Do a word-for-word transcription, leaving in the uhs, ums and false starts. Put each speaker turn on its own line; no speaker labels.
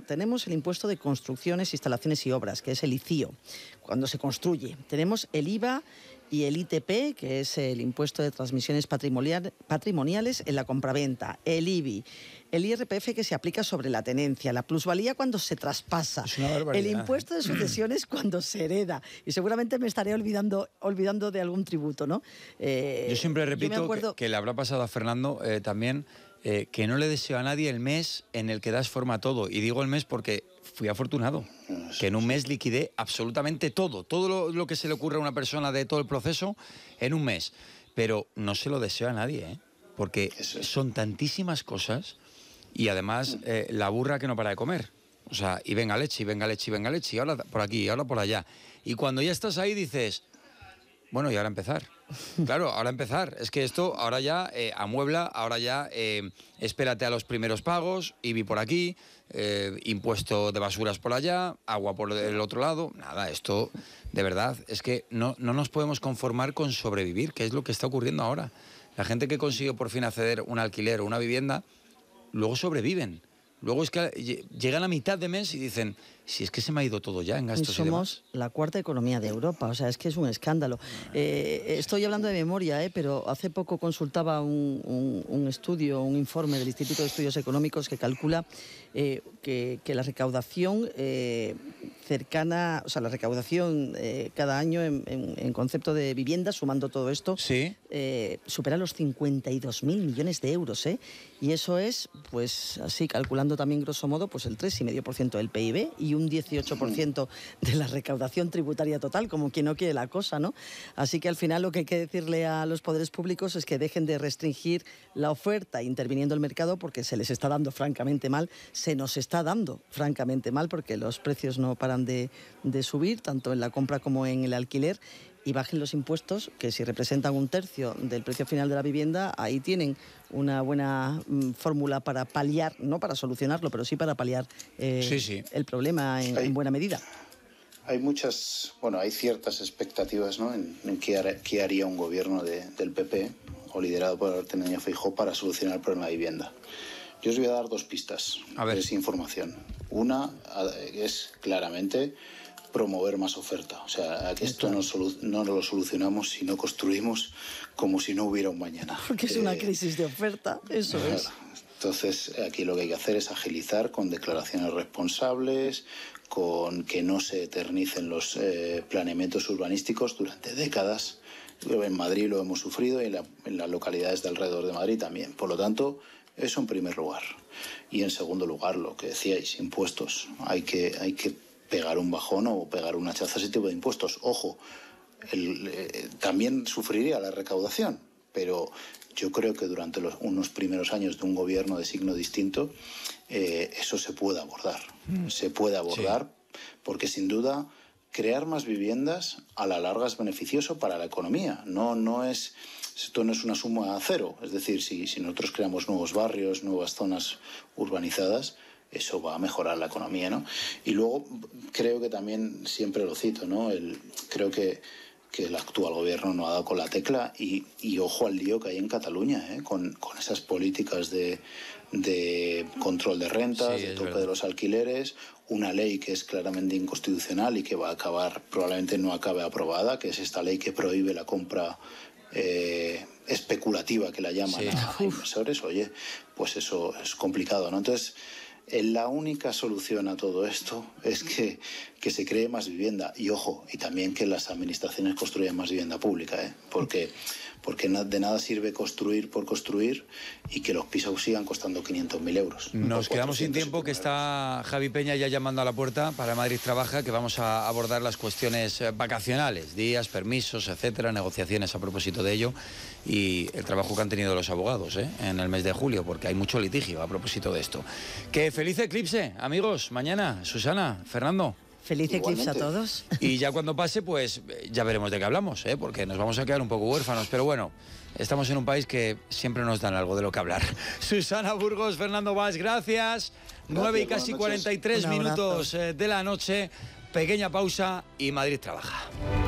tenemos el impuesto de construcciones, instalaciones y obras, que es el I C I O, cuando se construye. Tenemos el I V A y el I T P, que es el impuesto de transmisiones patrimonial, patrimoniales en la compraventa, el I B I, el I R P F que se aplica sobre la tenencia, la plusvalía cuando se traspasa,
es una barbaridad.
El impuesto de sucesiones cuando se hereda, y seguramente me estaré olvidando, olvidando de algún tributo, ¿no?
Eh, yo siempre repito yo acuerdo... que, que le habrá pasado a Fernando eh, también, eh, que no le deseo a nadie el mes en el que das forma a todo, y digo el mes porque fui afortunado, que en un mes liquidé absolutamente todo, todo lo, lo que se le ocurre a una persona de todo el proceso en un mes. Pero no se lo deseo a nadie, ¿eh? Porque son tantísimas cosas y además eh, la burra que no para de comer. O sea, y venga leche, y venga leche, y venga leche, y ahora por aquí, y ahora por allá. Y cuando ya estás ahí dices, bueno, y ahora empezar. Claro, ahora empezar. Es que esto, ahora ya eh, amuebla, ahora ya eh, espérate a los primeros pagos, I B I por aquí, eh, impuesto de basuras por allá, agua por el otro lado. Nada, esto, de verdad, es que no, no nos podemos conformar con sobrevivir, que es lo que está ocurriendo ahora. La gente que consigue por fin acceder a un alquiler o una vivienda, luego sobreviven. Luego es que llegan a mitad de mes y dicen, si es que se me ha ido todo ya en gastos y demás.
Somos la cuarta economía de Europa, o sea, es que es un escándalo. Eh, estoy hablando de memoria, eh, pero hace poco consultaba un, un, un estudio, un informe del Instituto de Estudios Económicos que calcula eh, que, que la recaudación eh, cercana, o sea, la recaudación eh, cada año en, en, en concepto de vivienda, sumando todo esto,
¿sí?
eh, supera los cincuenta y dos mil millones de euros, ¿eh? Y eso es, pues así, calculando también grosso modo, pues el tres coma cinco por ciento del P I B y un dieciocho por ciento de la recaudación tributaria total, como quien no quiere la cosa, ¿no? Así que al final lo que hay que decirle a los poderes públicos es que dejen de restringir la oferta interviniendo el mercado, porque se les está dando francamente mal, se nos está dando francamente mal, porque los precios no paran de, de subir, tanto en la compra como en el alquiler, y bajen los impuestos, que si representan un tercio del precio final de la vivienda, ahí tienen una buena mm, fórmula para paliar, no para solucionarlo, pero sí para paliar eh,
sí, sí.
el problema en, hay, en buena medida.
Hay muchas, bueno, hay ciertas expectativas, ¿no?, en, en qué, har, qué haría un gobierno de, del P P, o liderado por Alberto Núñez Feijóo, para solucionar el problema de vivienda. Yo os voy a dar dos pistas de esa información. Una es claramente promover más oferta. O sea, esto no, solu- no lo solucionamos si no construimos como si no hubiera un mañana.
Porque es eh, una crisis de oferta, eso claro. es.
Entonces, aquí lo que hay que hacer es agilizar con declaraciones responsables, con que no se eternicen los eh, planeamientos urbanísticos durante décadas. En Madrid lo hemos sufrido y en, la, en las localidades de alrededor de Madrid también. Por lo tanto, eso en primer lugar. Y en segundo lugar, lo que decíais, impuestos. Hay que, hay que pegar un bajón o pegar un hachazo a ese tipo de impuestos. Ojo, el, eh, también sufriría la recaudación, pero yo creo que durante los, unos primeros años de un gobierno de signo distinto, eh, eso se puede abordar. Mm. Se puede abordar sí. porque sin duda crear más viviendas a la larga es beneficioso para la economía. No, no es, esto no es una suma a cero. Es decir, si, si nosotros creamos nuevos barrios, nuevas zonas urbanizadas, eso va a mejorar la economía, ¿no? Y luego creo que también, siempre lo cito, ¿no? El, creo que, que el actual gobierno no ha dado con la tecla y, y ojo al lío que hay en Cataluña, ¿eh? Con, con esas políticas de, de control de rentas, sí, de tope verdad. de los alquileres, una ley que es claramente inconstitucional y que va a acabar, probablemente no acabe aprobada, que es esta ley que prohíbe la compra eh, especulativa, que la llaman sí. a, a inversores. Oye, pues eso es complicado, ¿no? Entonces, la única solución a todo esto es que, que se cree más vivienda y, ojo, y también que las administraciones construyan más vivienda pública, ¿eh? porque, porque de nada sirve construir por construir y que los pisos sigan costando quinientos mil euros.
Nos quedamos sin tiempo, que está Javi Peña ya llamando a la puerta para Madrid Trabaja, que vamos a abordar las cuestiones vacacionales, días, permisos, etcétera, negociaciones a propósito de ello y el trabajo que han tenido los abogados ¿eh? en el mes de julio, porque hay mucho litigio a propósito de esto. Que feliz eclipse, amigos, mañana. Susana, Fernando.
Feliz eclipse Igualmente. a todos.
Y ya cuando pase, pues ya veremos de qué hablamos, ¿eh? porque nos vamos a quedar un poco huérfanos, pero bueno, estamos en un país que siempre nos dan algo de lo que hablar. Susana Burgos, Fernando Valls, gracias. nueve y casi cuarenta y tres minutos de la noche, pequeña pausa y Madrid Trabaja.